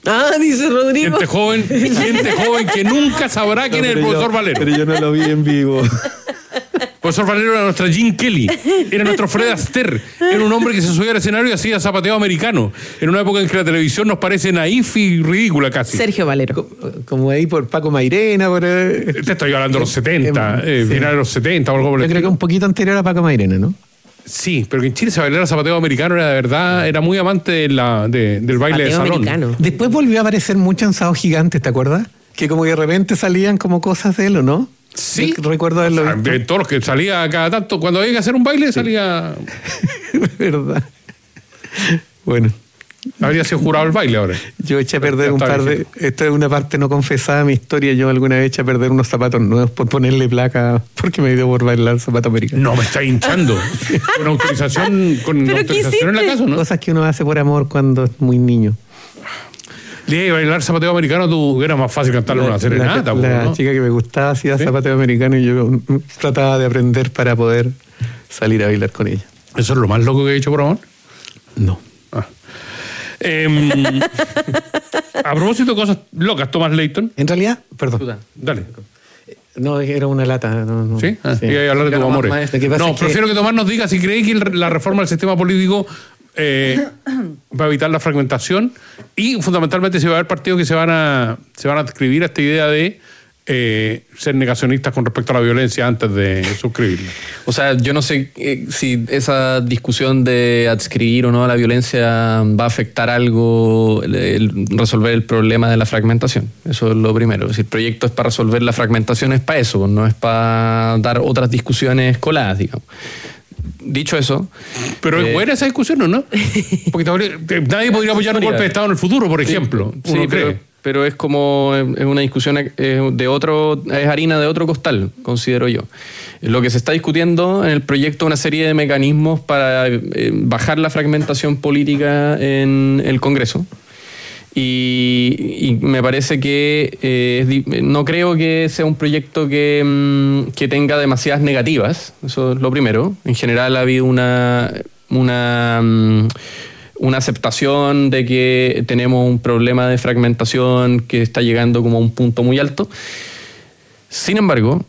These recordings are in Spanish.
Dice Rodrigo. Gente joven que nunca sabrá quién es el profesor Valero. Pero yo no lo vi en vivo. El profesor Valero era nuestra Gene Kelly, era nuestro Fred Astaire, era un hombre que se subía al escenario y hacía zapateo americano, en una época en que la televisión nos parece naif y ridícula casi. Sergio Valero. Como ahí por Paco Mairena. Te estoy hablando de los 70, finales de los 70 o algo por el Yo creo que un poquito anterior a Paco Mairena, ¿no? Sí, pero que en Chile se bailaba zapateo americano, era de verdad, era muy amante del baile de salón. Americano. Después volvió a aparecer mucho en Sábado Gigante, ¿te acuerdas? Que como que de repente salían como cosas de él, ¿o no? Sí. Yo recuerdo haberlo visto. De todos los que salía cada tanto, cuando había que hacer un baile, salía... Verdad. Bueno. Habría sido jurado el baile ahora. Yo eché a perder un par de... Esta es una parte no confesada de mi historia. Yo alguna vez eché a perder unos zapatos nuevos por ponerle placa porque me dio por bailar zapato americano. No, me está hinchando. Con autorización en la casa, ¿no? Cosas que uno hace por amor cuando es muy niño. Y bailar zapateo americano, tú era más fácil cantarle una serenata. La chica que me gustaba hacía zapateo americano y yo trataba de aprender para poder salir a bailar con ella. ¿Eso es lo más loco que he hecho por amor? No. A propósito de cosas locas, Thomas Layton. En realidad, perdón. Dale. No, era una lata. No. ¿Sí? Sí. Y hablar de tus amores. No, prefiero que Tomás nos diga si cree que la reforma del sistema político va a evitar la fragmentación y fundamentalmente si va a haber partidos que se van a adscribir a esta idea de ser negacionistas con respecto a la violencia antes de suscribirla. O sea, yo no sé si esa discusión de adscribir o no a la violencia va a afectar algo, resolver el problema de la fragmentación. Eso es lo primero. Si el proyecto es para resolver la fragmentación, es para eso, no es para dar otras discusiones coladas, digamos. Dicho eso... Pero es buena esa discusión, ¿no? Porque nadie podría apoyar un golpe de Estado en el futuro, por ejemplo. Sí, pero es como es una discusión es harina de otro costal, considero yo. Lo que se está discutiendo en el proyecto es una serie de mecanismos para bajar la fragmentación política en el Congreso. Y me parece que no creo que sea un proyecto que tenga demasiadas negativas. Eso es lo primero. En general ha habido una aceptación de que tenemos un problema de fragmentación que está llegando como a un punto muy alto. Sin embargo,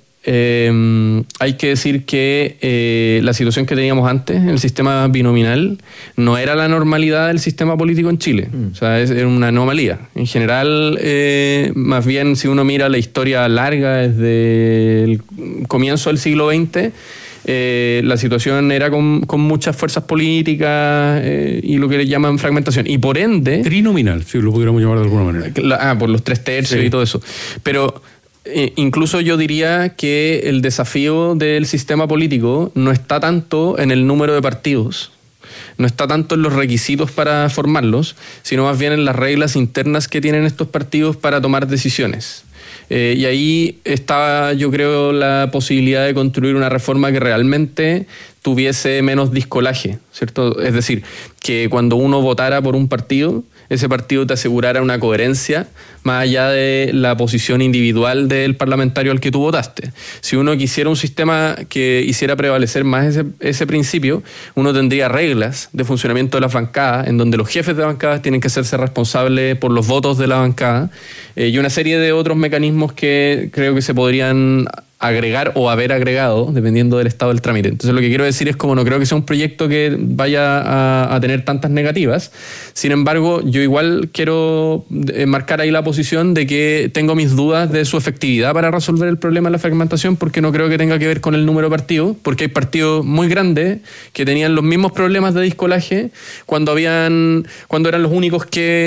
hay que decir que la situación que teníamos antes en el sistema binominal no era la normalidad del sistema político en Chile. O sea, era una anomalía. En general, más bien si uno mira la historia larga desde el comienzo del siglo XX, la situación era con muchas fuerzas políticas y lo que le llaman fragmentación. Y por ende... Trinominal, si lo pudiéramos llamar de alguna manera. Por los 3/3 sí. Y todo eso. Pero... incluso yo diría que el desafío del sistema político no está tanto en el número de partidos, no está tanto en los requisitos para formarlos, sino más bien en las reglas internas que tienen estos partidos para tomar decisiones. Y ahí está, yo creo, la posibilidad de construir una reforma que realmente tuviese menos discolaje, ¿cierto? Es decir, que cuando uno votara por un partido, ese partido te asegurara una coherencia más allá de la posición individual del parlamentario al que tú votaste. Si uno quisiera un sistema que hiciera prevalecer más ese principio, uno tendría reglas de funcionamiento de las bancadas, en donde los jefes de bancadas tienen que hacerse responsables por los votos de la bancada, y una serie de otros mecanismos que creo que se podrían agregar o haber agregado, dependiendo del estado del trámite. Entonces lo que quiero decir es como no creo que sea un proyecto que vaya a tener tantas negativas. Sin embargo, yo igual quiero marcar ahí la posición de que tengo mis dudas de su efectividad para resolver el problema de la fragmentación, porque no creo que tenga que ver con el número de partidos, porque hay partidos muy grandes que tenían los mismos problemas de discolaje cuando eran los únicos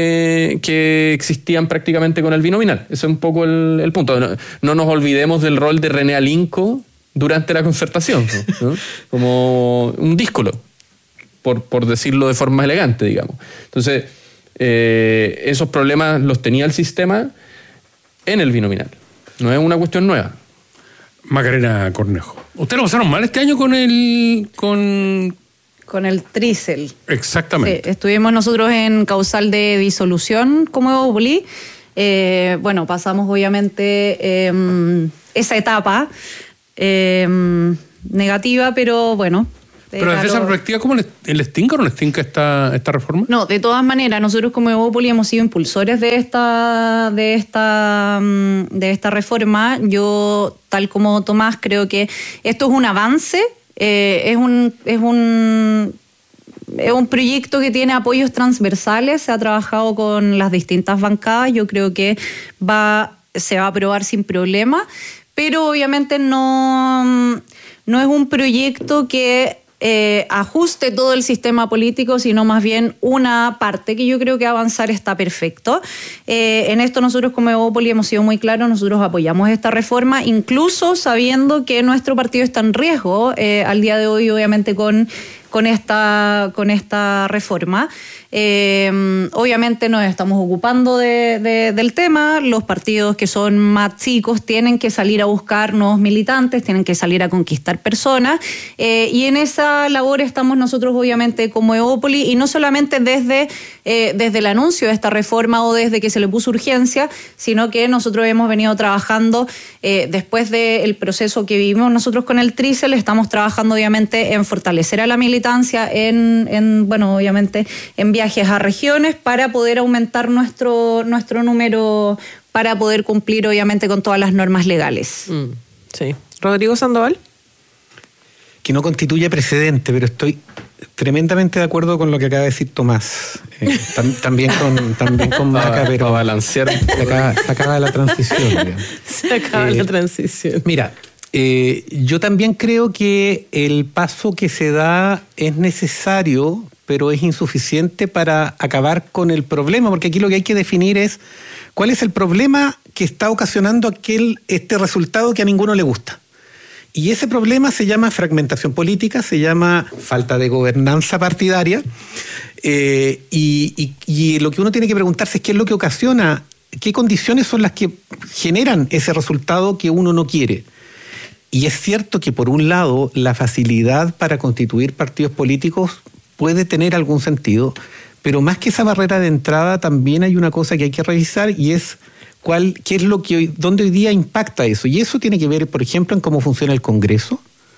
que existían prácticamente con el binominal. Ese es un poco el punto. No nos olvidemos del rol de René Alinco durante la concertación, ¿no? Como un díscolo, por decirlo de forma elegante, digamos. Entonces, esos problemas los tenía el sistema en el binominal. No es una cuestión nueva. Macarena Cornejo. ¿Ustedes lo pasaron mal este año con el Trícel? Exactamente. Sí, estuvimos nosotros en causal de disolución como Evópoli. Bueno, pasamos obviamente esa etapa negativa, pero bueno, Pero desde esa perspectiva, ¿cómo le estinca o no le estinca esta reforma? No, de todas maneras, nosotros como Evópoli hemos sido impulsores de esta reforma. Yo, tal como Tomás, creo que esto es un avance, es un proyecto que tiene apoyos transversales, se ha trabajado con las distintas bancadas, yo creo que se va a aprobar sin problema, pero obviamente no es un proyecto que ajuste todo el sistema político, sino más bien una parte que yo creo que avanzar está perfecto. En esto nosotros como Evópoli hemos sido muy claros, nosotros apoyamos esta reforma, incluso sabiendo que nuestro partido está en riesgo al día de hoy, obviamente con esta reforma. Obviamente nos estamos ocupando del tema. Los partidos que son más chicos tienen que salir a buscar nuevos militantes, tienen que salir a conquistar personas, y en esa labor estamos nosotros obviamente como Evópoli, y no solamente desde el anuncio de esta reforma o desde que se le puso urgencia, sino que nosotros hemos venido trabajando después del proceso que vivimos nosotros con el TRICEL. Estamos trabajando obviamente en fortalecer a la militancia, obviamente en viajes a regiones para poder aumentar nuestro número, para poder cumplir obviamente con todas las normas legales. Sí. Rodrigo Sandoval. Que no constituye precedente, pero estoy tremendamente de acuerdo con lo que acaba de decir Tomás. También con Maca, pero para balancear. Se acaba la transición. Digamos. Se acaba la transición. Mira, yo también creo que el paso que se da es necesario, pero es insuficiente para acabar con el problema, porque aquí lo que hay que definir es cuál es el problema que está ocasionando este resultado que a ninguno le gusta. Y ese problema se llama fragmentación política, se llama falta de gobernanza partidaria, y lo que uno tiene que preguntarse es qué es lo que ocasiona, qué condiciones son las que generan ese resultado que uno no quiere. Y es cierto que por un lado la facilidad para constituir partidos políticos puede tener algún sentido, pero más que esa barrera de entrada también hay una cosa que hay que revisar, y es qué es lo que dónde hoy día impacta eso. Y eso tiene que ver, por ejemplo, en cómo funciona el Congreso,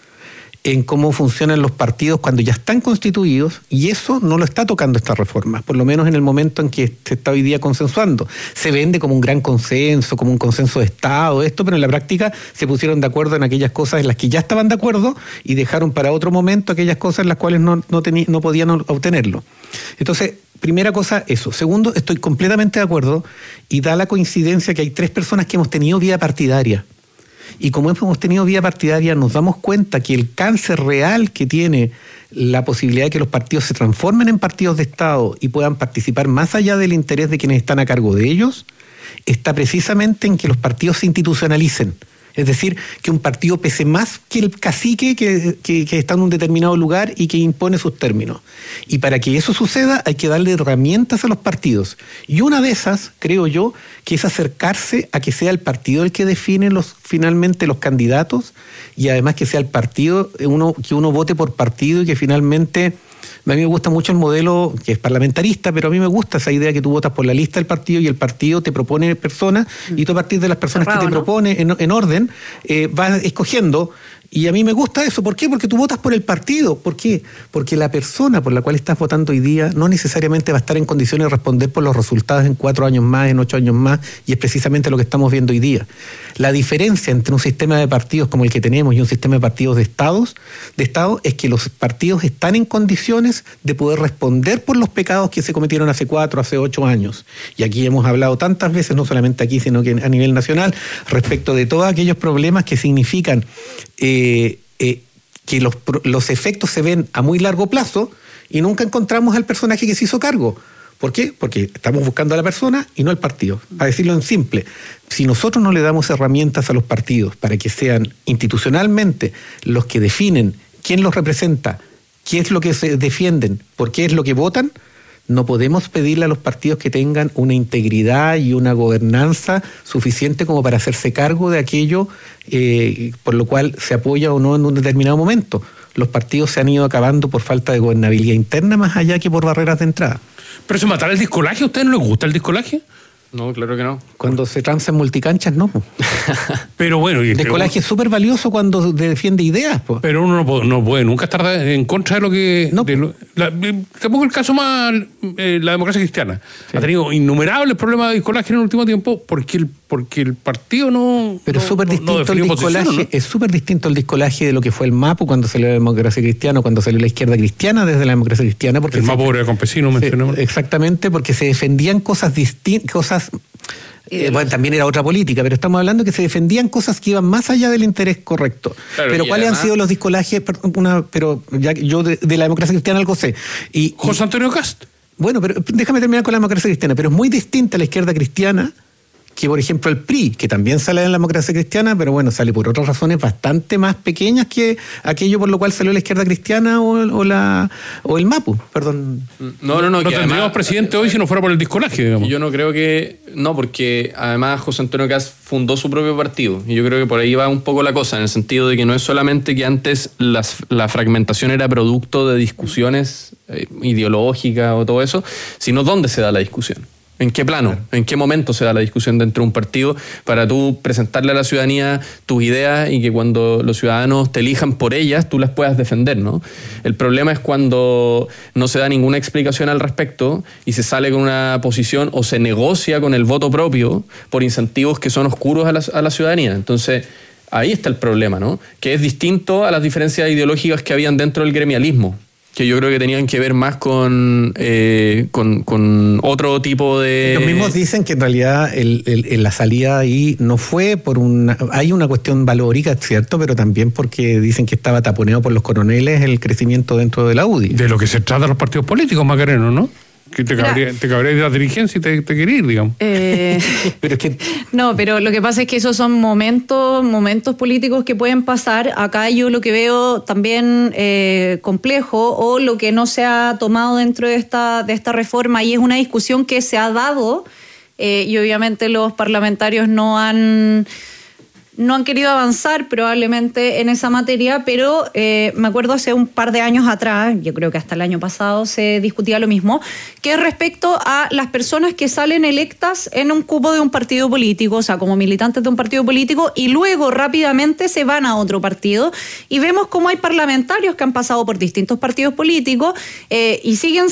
en cómo funcionan los partidos cuando ya están constituidos, y eso no lo está tocando esta reforma, por lo menos en el momento en que se está hoy día consensuando. Se vende como un gran consenso, como un consenso de Estado, pero en la práctica se pusieron de acuerdo en aquellas cosas en las que ya estaban de acuerdo y dejaron para otro momento aquellas cosas en las cuales no podían obtenerlo. Entonces, primera cosa, eso. Segundo, estoy completamente de acuerdo, y da la coincidencia que hay 3 personas que hemos tenido vida partidaria. Y como hemos tenido vida partidaria, nos damos cuenta que el cáncer real que tiene la posibilidad de que los partidos se transformen en partidos de Estado y puedan participar más allá del interés de quienes están a cargo de ellos, está precisamente en que los partidos se institucionalicen. Es decir, que un partido pese más que el cacique que está en un determinado lugar y que impone sus términos. Y para que eso suceda hay que darle herramientas a los partidos. Y una de esas, creo yo, que es acercarse a que sea el partido el que define finalmente los candidatos, y además que sea el partido, que uno vote por partido, y que finalmente... A mí me gusta mucho el modelo que es parlamentarista, pero a mí me gusta esa idea que tú votas por la lista del partido y el partido te propone personas, y tú a partir de las personas que te propone en orden vas escogiendo. Y a mí me gusta eso. ¿Por qué? Porque tú votas por el partido. ¿Por qué? Porque la persona por la cual estás votando hoy día no necesariamente va a estar en condiciones de responder por los resultados en 4 años más, en 8 años más, y es precisamente lo que estamos viendo hoy día. La diferencia entre un sistema de partidos como el que tenemos y un sistema de partidos de Estado es que los partidos están en condiciones de poder responder por los pecados que se cometieron hace 4, hace 8 años. Y aquí hemos hablado tantas veces, no solamente aquí, sino que a nivel nacional, respecto de todos aquellos problemas que significan que los efectos se ven a muy largo plazo y nunca encontramos al personaje que se hizo cargo. ¿Por qué? Porque estamos buscando a la persona y no al partido. A decirlo en simple, si nosotros no le damos herramientas a los partidos para que sean institucionalmente los que definen quién los representa, qué es lo que se defienden, por qué es lo que votan, no podemos pedirle a los partidos que tengan una integridad y una gobernanza suficiente como para hacerse cargo de aquello por lo cual se apoya o no en un determinado momento. Los partidos se han ido acabando por falta de gobernabilidad interna más allá que por barreras de entrada. Pero eso matar el discolaje, ¿a ustedes no les gusta el discolaje? No, claro que no. Cuando se transa en multicanchas, no. Pero bueno... El descolaje es súper valioso cuando defiende ideas. Pero uno no puede nunca estar en contra de lo que... No. Te pongo el caso más... la democracia cristiana. Sí. Ha tenido innumerables problemas de descolaje en el último tiempo porque el partido no... Pero es súper distinto el descolaje. ¿No? Es súper distinto el descolaje de lo que fue el MAPU cuando salió la democracia cristiana, cuando salió la izquierda cristiana desde la democracia cristiana. Porque el MAPU era campesino, mencionamos. Exactamente, porque se defendían cosas distintas, bueno, también era otra política, pero estamos hablando que se defendían cosas que iban más allá del interés correcto. Claro, pero ¿cuáles han sido los descolajes? Pero ya yo de la democracia cristiana algo sé. José Antonio Cast. Bueno, pero déjame terminar con la democracia cristiana, pero es muy distinta a la izquierda cristiana que, por ejemplo, el PRI, que también sale en la democracia cristiana, pero bueno, sale por otras razones bastante más pequeñas que aquello por lo cual salió la izquierda cristiana o el MAPU, perdón. No tendríamos presidente hoy si no fuera por el descolaje, digamos. Yo no creo que... No, porque además José Antonio Cast fundó su propio partido, y yo creo que por ahí va un poco la cosa, en el sentido de que no es solamente que antes la fragmentación era producto de discusiones ideológicas o todo eso, sino dónde se da la discusión. ¿En qué plano? Claro. ¿En qué momento se da la discusión dentro de un partido para tú presentarle a la ciudadanía tus ideas y que cuando los ciudadanos te elijan por ellas tú las puedas defender, ¿no? El problema es cuando no se da ninguna explicación al respecto y se sale con una posición o se negocia con el voto propio por incentivos que son oscuros a la ciudadanía. Entonces, ahí está el problema, ¿no? Que es distinto a las diferencias ideológicas que habían dentro del gremialismo, que yo creo que tenían que ver más con otro tipo de... Los mismos dicen que en realidad la salida ahí no fue por hay una cuestión valórica, cierto, pero también porque dicen que estaba taponeado por los coroneles el crecimiento dentro de la UDI. De lo que se trata los partidos políticos, Macareno, ¿no? Que te cabría ir a la dirigencia y te quería ir, digamos. Pero es que... No, pero lo que pasa es que esos son momentos políticos que pueden pasar. Acá yo lo que veo también complejo, o lo que no se ha tomado dentro de esta reforma, y es una discusión que se ha dado, y obviamente los parlamentarios no han querido avanzar probablemente en esa materia, pero me acuerdo hace un par de años atrás, yo creo que hasta el año pasado se discutía lo mismo, que respecto a las personas que salen electas en un cupo de un partido político, o sea, como militantes de un partido político, y luego rápidamente se van a otro partido, y vemos cómo hay parlamentarios que han pasado por distintos partidos políticos y siguen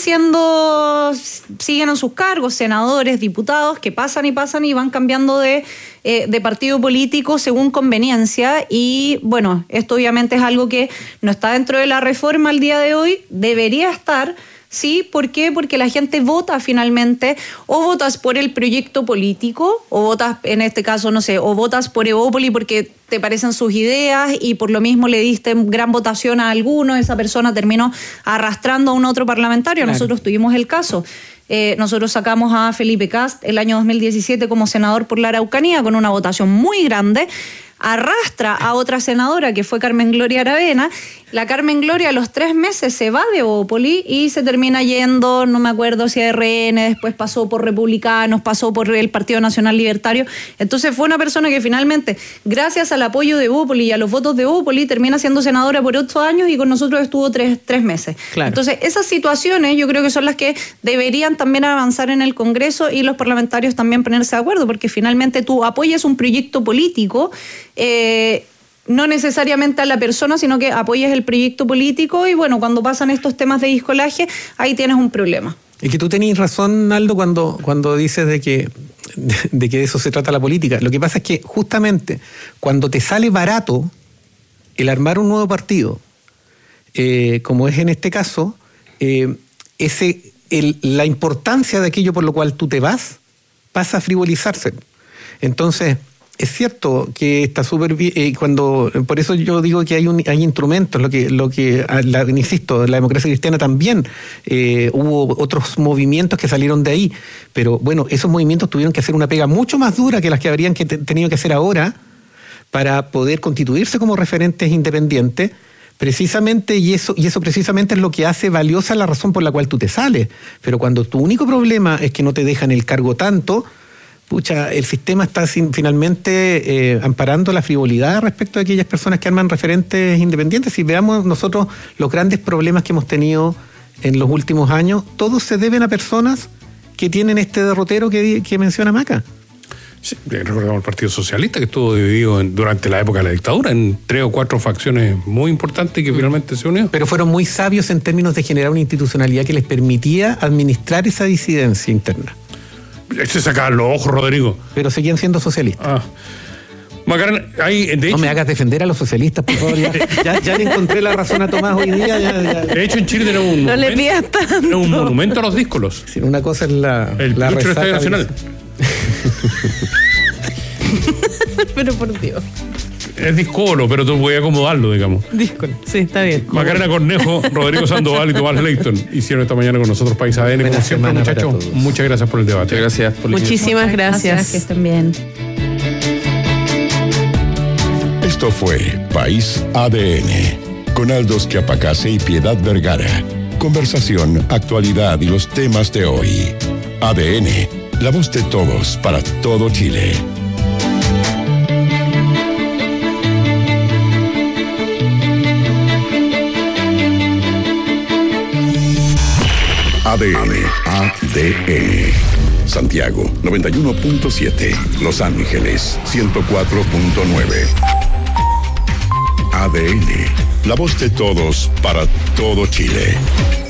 en sus cargos, senadores, diputados, que pasan y van cambiando de partido político según conveniencia. Y bueno, esto obviamente es algo que no está dentro de la reforma al día de hoy, debería estar. ¿Sí? ¿Por qué? Porque la gente vota finalmente, o votas por el proyecto político, o votas, en este caso, no sé, o votas por Evópoli porque te parecen sus ideas y por lo mismo le diste gran votación a alguno, esa persona terminó arrastrando a un otro parlamentario. Claro. Nosotros tuvimos el caso. Nosotros sacamos a Felipe Cast el año 2017 como senador por la Araucanía con una votación muy grande. Arrastra a otra senadora que fue Carmen Gloria Aravena. La Carmen Gloria a los 3 meses se va de Evópoli y se termina yendo, no me acuerdo si a RN, después pasó por Republicanos, pasó por el Partido Nacional Libertario. Entonces fue una persona que finalmente, gracias al apoyo de Evópoli y a los votos de Evópoli, termina siendo senadora por 8 años y con nosotros estuvo 3 meses. Claro. Entonces esas situaciones yo creo que son las que deberían también avanzar en el Congreso y los parlamentarios también ponerse de acuerdo, porque finalmente tú apoyas un proyecto político, no necesariamente a la persona, sino que apoyas el proyecto político, y bueno, cuando pasan estos temas de discolaje, ahí tienes un problema. Es que tú tenés razón, Aldo, cuando dices de que de eso se trata la política. Lo que pasa es que justamente cuando te sale barato el armar un nuevo partido, como es en este caso, la importancia de aquello por lo cual tú te vas pasa a frivolizarse. Entonces, es cierto que está súper bien, por eso yo digo que hay instrumentos, insisto, la democracia cristiana también hubo otros movimientos que salieron de ahí, pero bueno, esos movimientos tuvieron que hacer una pega mucho más dura que las que habrían tenido que hacer ahora para poder constituirse como referentes independientes, precisamente, y eso precisamente es lo que hace valiosa la razón por la cual tú te sales. Pero cuando tu único problema es que no te dejan el cargo tanto, el sistema está finalmente amparando la frivolidad respecto de aquellas personas que arman referentes independientes. Si veamos nosotros los grandes problemas que hemos tenido en los últimos años, todos se deben a personas que tienen este derrotero que menciona Maca. Sí, recordamos el Partido Socialista, que estuvo dividido durante la época de la dictadura en 3 o 4 facciones muy importantes y que finalmente se unió. Pero fueron muy sabios en términos de generar una institucionalidad que les permitía administrar esa disidencia interna. Se sacaban los ojos, Rodrigo. Pero seguían siendo socialistas. Macarena, de hecho, no me hagas defender a los socialistas, por favor. Ya le encontré la razón a Tomás hoy día. De hecho, en Chile tenemos un le pidas tanto. Un monumento a los díscolos. Sí, una cosa es la Lucho del Estadio Nacional. Pero por Dios. Es discolo, pero tú voy a acomodarlo, digamos. Discolo, sí, está bien. Macarena Cornejo, Rodrigo Sandoval y Tomás Leighton hicieron esta mañana con nosotros País ADN. Como siempre, muchachos, muchas gracias por el debate. Muchas gracias por la Muchísimas gracias. Que estén bien. Esto fue País ADN, con Aldous Chiapacase y Piedad Vergara. Conversación, actualidad y los temas de hoy. ADN, la voz de todos para todo Chile. ADN. Santiago 91.7. Los Ángeles 104.9. ADN, la voz de todos para todo Chile.